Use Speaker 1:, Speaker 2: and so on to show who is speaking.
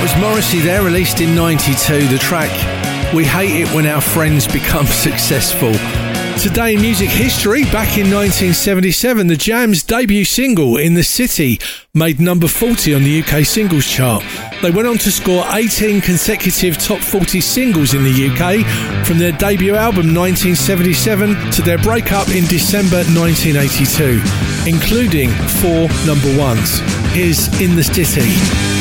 Speaker 1: was Morrissey there, released in 92. The track We Hate It When Our Friends Become Successful. Today in music history, back in 1977, the Jam's debut single, In the City, made number 40 on the UK singles chart. They went on to score 18 consecutive top 40 singles in the UK, from their debut album 1977 to their breakup in December 1982, including 4 number ones. Here's In the City.